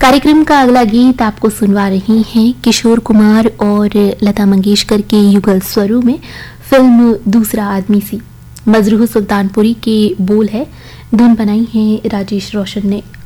कार्यक्रम का अगला गीत आपको सुनवा रही हैं किशोर कुमार और लता मंगेशकर के युगल स्वरों में। फिल्म दूसरा आदमी सी, मजरूह सुल्तानपुरी के बोल है, धुन बनाई है राजेश रोशन ने।